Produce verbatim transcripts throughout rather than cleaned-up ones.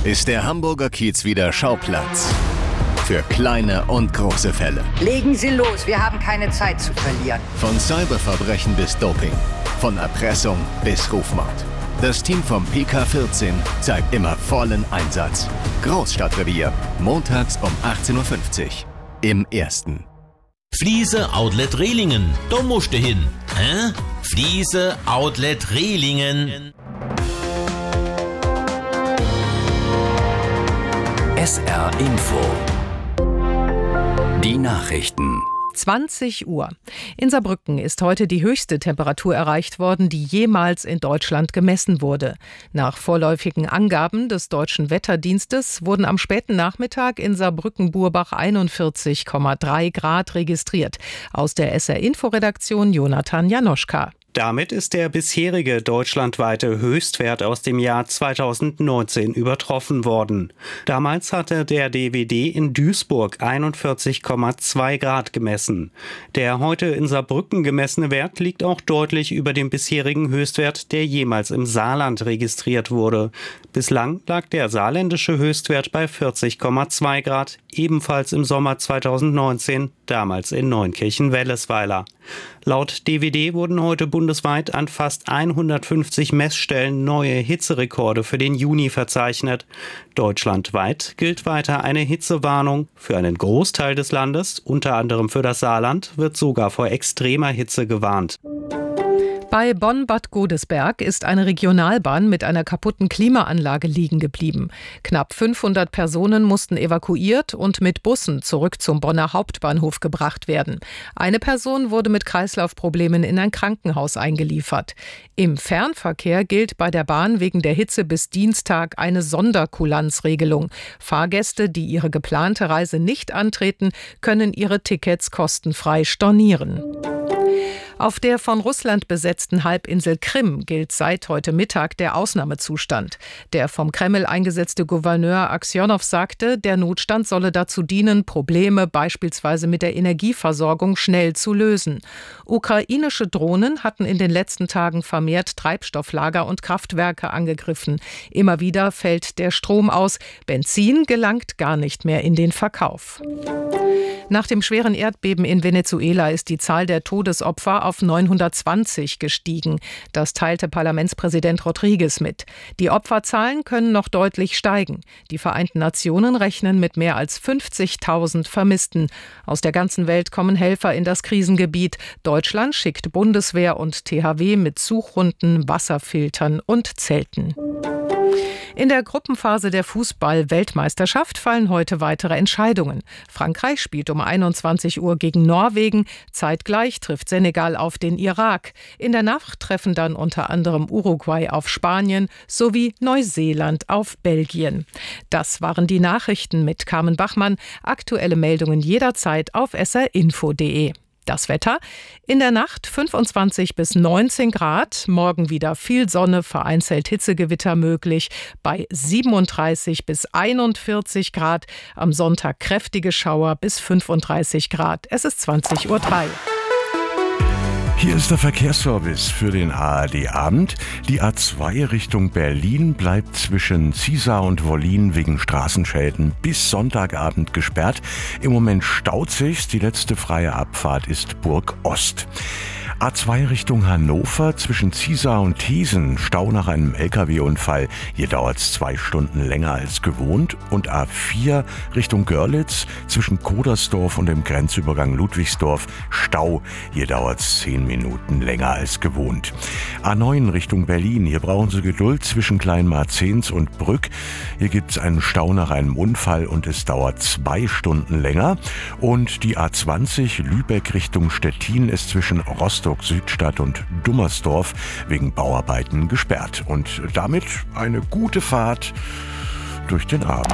ist der Hamburger Kiez wieder Schauplatz für kleine und große Fälle. Legen Sie los, wir haben keine Zeit zu verlieren. Von Cyberverbrechen bis Doping, von Erpressung bis Rufmord. Das Team vom P K vierzehn zeigt immer vollen Einsatz. Großstadtrevier, montags um achtzehn Uhr fünfzig im Ersten. Fliese Outlet Rehlingen, da musst du hin. Hä? Fliese Outlet Rehlingen. S R Info. Die Nachrichten. zwanzig Uhr. In Saarbrücken ist heute die höchste Temperatur erreicht worden, die jemals in Deutschland gemessen wurde. Nach vorläufigen Angaben des Deutschen Wetterdienstes wurden am späten Nachmittag in Saarbrücken-Burbach einundvierzig Komma drei Grad registriert. Aus der S R-Info-Redaktion Jonathan Janoschka. Damit ist der bisherige deutschlandweite Höchstwert aus dem Jahr zweitausendneunzehn übertroffen worden. Damals hatte der D W D in Duisburg einundvierzig Komma zwei Grad gemessen. Der heute in Saarbrücken gemessene Wert liegt auch deutlich über dem bisherigen Höchstwert, der jemals im Saarland registriert wurde. Bislang lag der saarländische Höchstwert bei vierzig Komma zwei Grad, ebenfalls im Sommer zweitausendneunzehn, damals in Neunkirchen-Wellesweiler. Laut D W D wurden heute bundesweit an fast hundertfünfzig Messstellen neue Hitzerekorde für den Juni verzeichnet. Deutschlandweit gilt weiter eine Hitzewarnung. Für einen Großteil des Landes, unter anderem für das Saarland, wird sogar vor extremer Hitze gewarnt. Bei Bonn-Bad Godesberg ist eine Regionalbahn mit einer kaputten Klimaanlage liegen geblieben. Knapp fünfhundert Personen mussten evakuiert und mit Bussen zurück zum Bonner Hauptbahnhof gebracht werden. Eine Person wurde mit Kreislaufproblemen in ein Krankenhaus eingeliefert. Im Fernverkehr gilt bei der Bahn wegen der Hitze bis Dienstag eine Sonderkulanzregelung. Fahrgäste, die ihre geplante Reise nicht antreten, können ihre Tickets kostenfrei stornieren. Auf der von Russland besetzten Halbinsel Krim gilt seit heute Mittag der Ausnahmezustand. Der vom Kreml eingesetzte Gouverneur Aksjonow sagte, der Notstand solle dazu dienen, Probleme beispielsweise mit der Energieversorgung schnell zu lösen. Ukrainische Drohnen hatten in den letzten Tagen vermehrt Treibstofflager und Kraftwerke angegriffen. Immer wieder fällt der Strom aus. Benzin gelangt gar nicht mehr in den Verkauf. Nach dem schweren Erdbeben in Venezuela ist die Zahl der Todesopfer auf neunhundertzwanzig gestiegen. Das teilte Parlamentspräsident Rodriguez mit. Die Opferzahlen können noch deutlich steigen. Die Vereinten Nationen rechnen mit mehr als fünfzigtausend Vermissten. Aus der ganzen Welt kommen Helfer in das Krisengebiet. Deutschland schickt Bundeswehr und T H W mit Suchhunden, Wasserfiltern und Zelten. In der Gruppenphase der Fußball-Weltmeisterschaft fallen heute weitere Entscheidungen. Frankreich spielt um einundzwanzig Uhr gegen Norwegen. Zeitgleich trifft Senegal auf den Irak. In der Nacht treffen dann unter anderem Uruguay auf Spanien sowie Neuseeland auf Belgien. Das waren die Nachrichten mit Carmen Bachmann. Aktuelle Meldungen jederzeit auf s r info punkt d e. Das Wetter: in der Nacht fünfundzwanzig bis neunzehn Grad, morgen wieder viel Sonne, vereinzelt Hitzegewitter möglich, bei siebenunddreißig bis einundvierzig Grad, am Sonntag kräftige Schauer bis fünfunddreißig Grad. Es ist zwanzig Uhr drei. Hier ist der Verkehrsservice für den A R D-Abend. Die A zwei Richtung Berlin bleibt zwischen Ziesar und Wollin wegen Straßenschäden bis Sonntagabend gesperrt. Im Moment staut sich's. Die letzte freie Abfahrt ist Burg Ost. A zwei Richtung Hannover zwischen Ziesar und Thesen, Stau nach einem L K W-Unfall. Hier dauert es zwei Stunden länger als gewohnt. Und A vier Richtung Görlitz zwischen Kodersdorf und dem Grenzübergang Ludwigsdorf, Stau. Hier dauert es zehn Minuten länger als gewohnt. A neun Richtung Berlin, hier brauchen Sie Geduld zwischen Kleinmarzens und Brück. Hier gibt es einen Stau nach einem Unfall und es dauert zwei Stunden länger. Und die A zwanzig Lübeck Richtung Stettin ist zwischen Rostock Südstadt und Dummersdorf wegen Bauarbeiten gesperrt. Und damit eine gute Fahrt durch den Abend.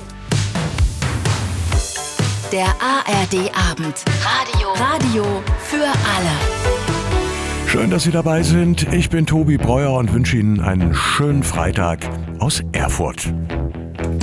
Der A R D-Abend. Radio. Radio für alle. Schön, dass Sie dabei sind. Ich bin Tobi Breuer und wünsche Ihnen einen schönen Freitag aus Erfurt.